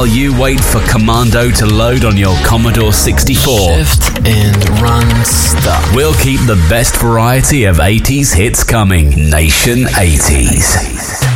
while you wait for Commando to load on your Commodore 64. Shift and run stop. We'll keep the best variety of 80s hits coming. Nation 80s.